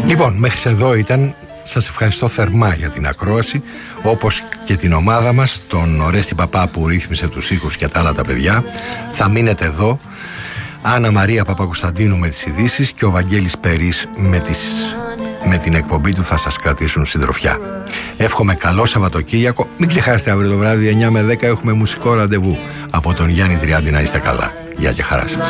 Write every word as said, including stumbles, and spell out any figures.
Λοιπόν, μέχρι εδώ ήταν. Σας ευχαριστώ θερμά για την ακρόαση, όπως και την ομάδα μας, τον Ορέστη Παπά που ρύθμισε τους ήχους και τα άλλα τα παιδιά. Θα μείνετε εδώ. Άννα Μαρία Παπακοσταντίνου με τις ειδήσεις και ο Βαγγέλης Περής με, τις, με την εκπομπή του θα σας κρατήσουν συντροφιά. Εύχομαι καλό Σαββατοκύριακο. Μην ξεχάσετε, αύριο το βράδυ εννιά με δέκα έχουμε μουσικό ραντεβού από τον Γιάννη Τριάντη. Να είστε καλά. Γεια και χαρά σας.